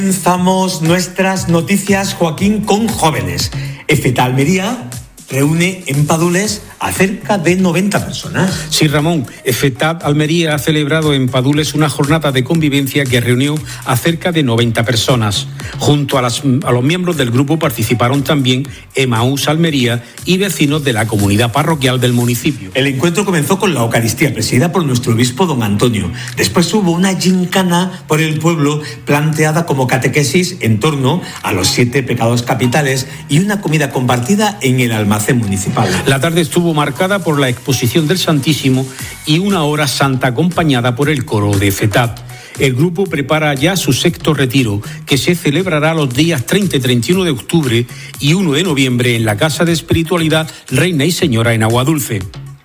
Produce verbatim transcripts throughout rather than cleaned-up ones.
Comenzamos nuestras noticias, Joaquín, con jóvenes. EFETA Almería reúne en Padules a cerca de noventa personas. Sí, Ramón, EFETA Almería ha celebrado en Padules una jornada de convivencia que reunió a cerca de noventa personas. Junto a, las, a los miembros del grupo participaron también Emaús Almería y vecinos de la comunidad parroquial del municipio. El encuentro comenzó con la Eucaristía, presidida por nuestro obispo don Antonio. Después hubo una gincana por el pueblo planteada como catequesis en torno a los siete pecados capitales y una comida compartida en el almacén municipal. La tarde estuvo marcada por la exposición del Santísimo y una hora santa acompañada por el coro de EFETA. El grupo prepara ya su sexto retiro, que se celebrará los días treinta y treinta y uno de octubre y uno de noviembre en la Casa de Espiritualidad Reina y Señora en Aguadulce.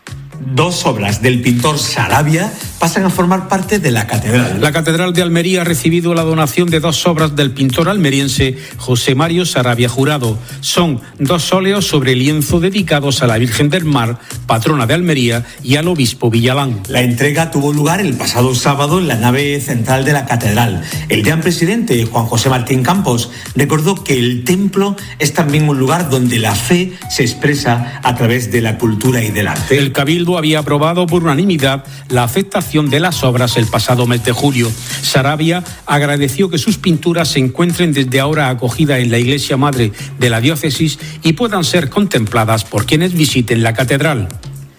Dos obras del pintor Sarabia pasan a formar parte de la catedral. La Catedral de Almería ha recibido la donación de dos obras del pintor almeriense José Mario Sarabia Jurado. Son dos óleos sobre lienzo dedicados a la Virgen del Mar, patrona de Almería, y al obispo Villalán. La entrega tuvo lugar el pasado sábado en la nave central de la catedral. El gran presidente, Juan José Martín Campos, recordó que el templo es también un lugar donde la fe se expresa a través de la cultura y del arte. El Cabildo había aprobado por unanimidad la aceptación de las obras el pasado mes de julio. Sarabia agradeció que sus pinturas se encuentren desde ahora acogidas en la iglesia madre de la diócesis y puedan ser contempladas por quienes visiten la catedral.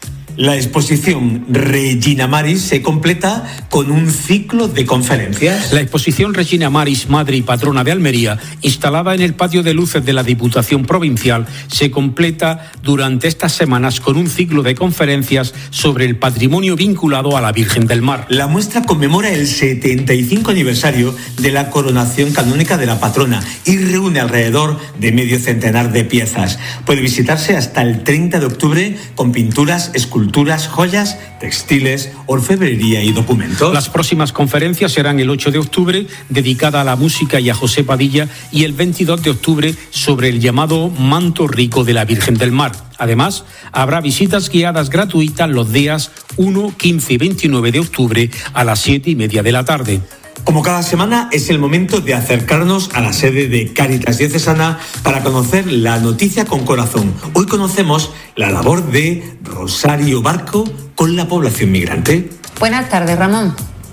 La exposición Regina Maris se completa con un ciclo de conferencias. La exposición Regina Maris, madre y patrona de Almería, instalada en el patio de luces de la Diputación Provincial, se completa durante estas semanas con un ciclo de conferencias sobre el patrimonio vinculado a la Virgen del Mar. La muestra conmemora el setenta y cinco aniversario de la coronación canónica de la patrona y reúne alrededor de medio centenar de piezas. Puede visitarse hasta el treinta de octubre con pinturas, esculturas, Culturas, joyas, textiles, orfebrería y documentos. Las próximas conferencias serán el ocho de octubre, dedicada a la música y a José Padilla, y el veintidós de octubre sobre el llamado manto rico de la Virgen del Mar. Además, habrá visitas guiadas gratuitas los días uno, quince y veintinueve de octubre a las siete y media de la tarde. Como cada semana, es el momento de acercarnos a la sede de Cáritas Diocesana para conocer la noticia con corazón. Hoy conocemos la labor de Rosario Barco con la población migrante. Buenas tardes, Ramón.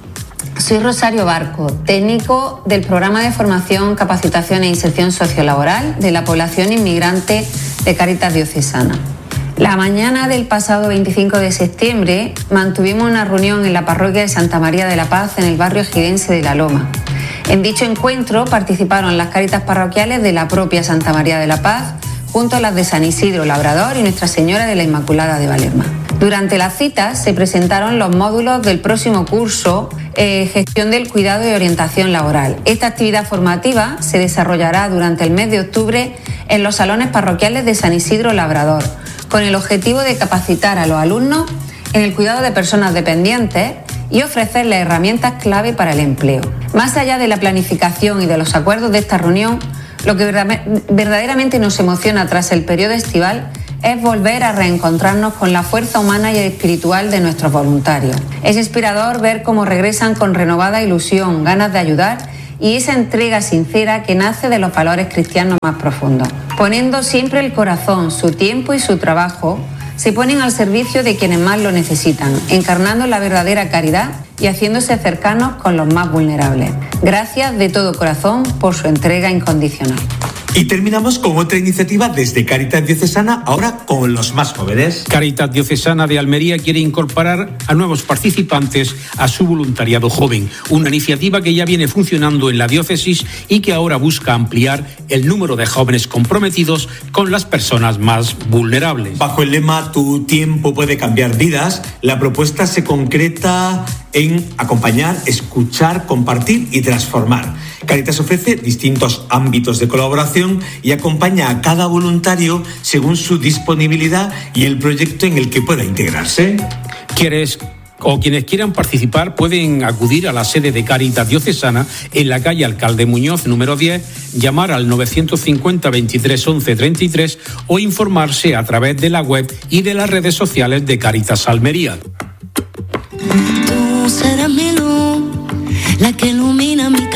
Soy Rosario Barco, técnico del Programa de Formación, Capacitación e Inserción Sociolaboral de la población inmigrante de Cáritas Diocesana. La mañana del pasado veinticinco de septiembre mantuvimos una reunión en la parroquia de Santa María de la Paz en el barrio ejidense de La Loma. En dicho encuentro participaron las Cáritas parroquiales de la propia Santa María de la Paz, junto a las de San Isidro Labrador y Nuestra Señora de la Inmaculada de Valerma. Durante las citas se presentaron los módulos del próximo curso eh, Gestión del Cuidado y Orientación Laboral. Esta actividad formativa se desarrollará durante el mes de octubre en los salones parroquiales de San Isidro Labrador, con el objetivo de capacitar a los alumnos en el cuidado de personas dependientes y ofrecerles herramientas clave para el empleo. Más allá de la planificación y de los acuerdos de esta reunión, lo que verdaderamente nos emociona tras el periodo estival es volver a reencontrarnos con la fuerza humana y espiritual de nuestros voluntarios. Es inspirador ver cómo regresan con renovada ilusión, ganas de ayudar y esa entrega sincera que nace de los valores cristianos más profundos. Poniendo siempre el corazón, su tiempo y su trabajo, se ponen al servicio de quienes más lo necesitan, encarnando la verdadera caridad y haciéndose cercanos con los más vulnerables. Gracias de todo corazón por su entrega incondicional. Y terminamos con otra iniciativa desde Cáritas Diocesana, ahora con los más jóvenes. Cáritas Diocesana de Almería quiere incorporar a nuevos participantes a su voluntariado joven, una iniciativa que ya viene funcionando en la diócesis y que ahora busca ampliar el número de jóvenes comprometidos con las personas más vulnerables. Bajo el lema Tu tiempo puede cambiar vidas, la propuesta se concreta en acompañar, escuchar, compartir y transformar. Cáritas ofrece distintos ámbitos de colaboración y acompaña a cada voluntario según su disponibilidad y el proyecto en el que pueda integrarse. ¿Quieres o quienes quieran participar pueden acudir a la sede de Cáritas Diocesana en la calle Alcalde Muñoz número diez, llamar al novecientos cincuenta, veintitrés, once, treinta y tres o informarse a través de la web y de las redes sociales de Cáritas Almería. Tú serás mi luz, la que ilumina mi camino.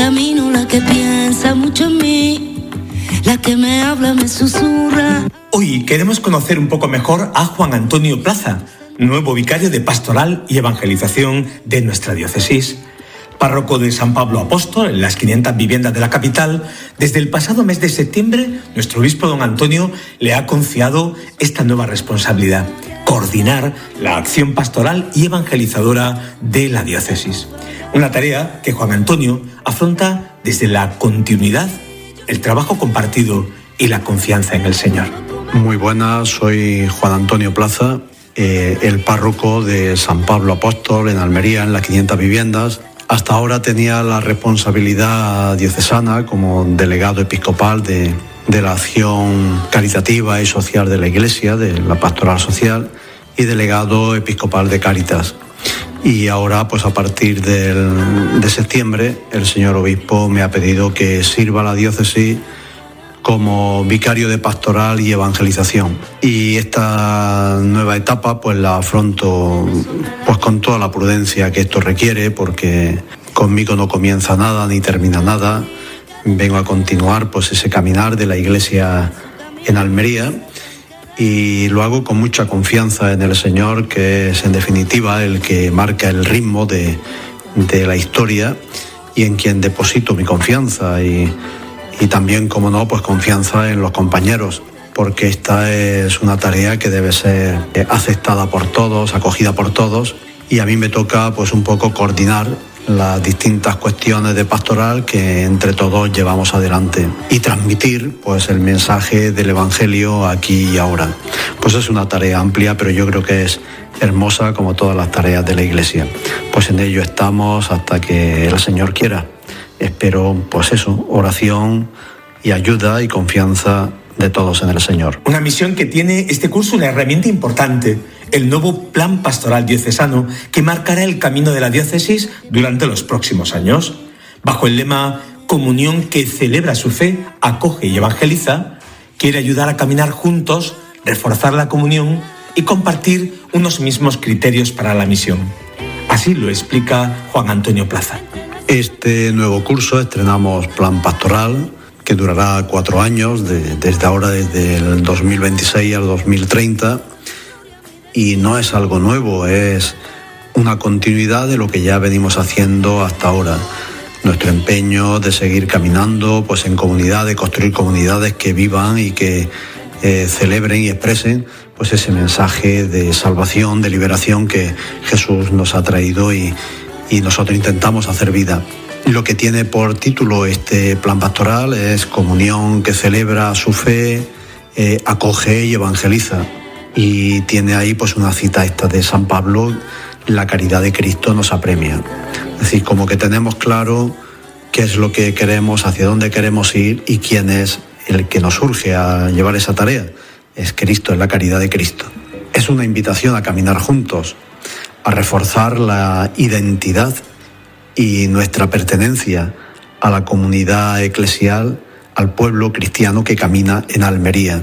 camino, la que piensa mucho en mí, la que me habla, me susurra. Hoy queremos conocer un poco mejor a Juan Antonio Plaza, nuevo vicario de Pastoral y Evangelización de nuestra diócesis. Párroco de San Pablo Apóstol, en las quinientas viviendas de la capital, desde el pasado mes de septiembre, nuestro obispo don Antonio le ha confiado esta nueva responsabilidad: coordinar la acción pastoral y evangelizadora de la diócesis. Una tarea que Juan Antonio afronta desde la continuidad, el trabajo compartido y la confianza en el Señor. Muy buenas, soy Juan Antonio Plaza, eh, el párroco de San Pablo Apóstol en Almería, en las quinientas viviendas. Hasta ahora tenía la responsabilidad diocesana como delegado episcopal de, de la acción caritativa y social de la Iglesia, de la pastoral social, y delegado episcopal de Cáritas. Y ahora, pues a partir del, de septiembre, el señor obispo me ha pedido que sirva a la diócesis como vicario de pastoral y evangelización. Y esta nueva etapa pues la afronto pues con toda la prudencia que esto requiere, porque conmigo no comienza nada ni termina nada. Vengo a continuar pues ese caminar de la Iglesia en Almería, y lo hago con mucha confianza en el Señor, que es en definitiva el que marca el ritmo de, de la historia, y en quien deposito mi confianza, y Y también, como no, pues confianza en los compañeros, porque esta es una tarea que debe ser aceptada por todos, acogida por todos, y a mí me toca pues un poco coordinar las distintas cuestiones de pastoral que entre todos llevamos adelante y transmitir pues el mensaje del Evangelio aquí y ahora. Pues es una tarea amplia, pero yo creo que es hermosa como todas las tareas de la Iglesia. Pues en ello estamos hasta que el Señor quiera. Espero, pues eso, oración y ayuda y confianza de todos en el Señor. Una misión que tiene este curso una herramienta importante: el nuevo Plan Pastoral Diocesano, que marcará el camino de la diócesis durante los próximos años. Bajo el lema Comunión que celebra su fe, acoge y evangeliza, quiere ayudar a caminar juntos, reforzar la comunión y compartir unos mismos criterios para la misión. Así lo explica Juan Antonio Plaza. Este nuevo curso estrenamos Plan Pastoral, que durará cuatro años, de, desde ahora, desde el dos mil veintiséis al dos mil treinta, y no es algo nuevo, es una continuidad de lo que ya venimos haciendo hasta ahora. Nuestro empeño de seguir caminando pues en comunidad, de construir comunidades que vivan y que eh, celebren y expresen pues ese mensaje de salvación, de liberación que Jesús nos ha traído, y y nosotros intentamos hacer vida. Lo que tiene por título este plan pastoral es Comunión que celebra su fe, eh, acoge y evangeliza. Y tiene ahí pues una cita esta de San Pablo: la caridad de Cristo nos apremia. Es decir, como que tenemos claro qué es lo que queremos, hacia dónde queremos ir y quién es el que nos urge a llevar esa tarea. Es Cristo, es la caridad de Cristo. Es una invitación a caminar juntos, a reforzar la identidad y nuestra pertenencia a la comunidad eclesial, al pueblo cristiano que camina en Almería.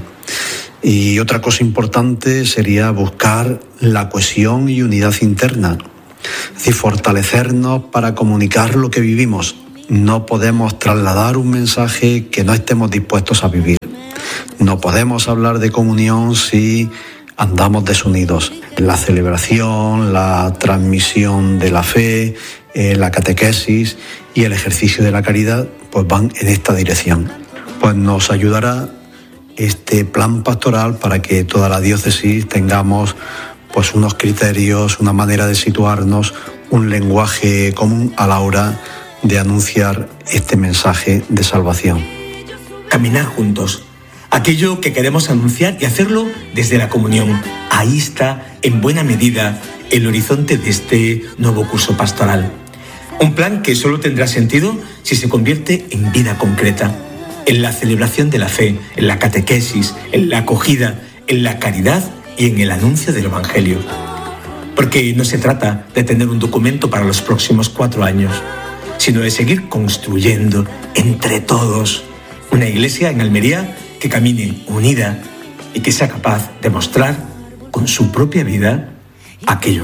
Y otra cosa importante sería buscar la cohesión y unidad interna, es decir, fortalecernos para comunicar lo que vivimos. No podemos trasladar un mensaje que no estemos dispuestos a vivir. No podemos hablar de comunión si andamos desunidos. La celebración, la transmisión de la fe, eh, la catequesis y el ejercicio de la caridad pues van en esta dirección. Pues nos ayudará este plan pastoral para que toda la diócesis tengamos pues unos criterios, una manera de situarnos, un lenguaje común a la hora de anunciar este mensaje de salvación. Caminar juntos. Aquello que queremos anunciar y hacerlo desde la comunión. Ahí está, en buena medida, el horizonte de este nuevo curso pastoral. Un plan que solo tendrá sentido si se convierte en vida concreta, en la celebración de la fe, en la catequesis, en la acogida, en la caridad y en el anuncio del Evangelio. Porque no se trata de tener un documento para los próximos cuatro años, sino de seguir construyendo entre todos una iglesia en Almería que camine unida y que sea capaz de mostrar con su propia vida aquello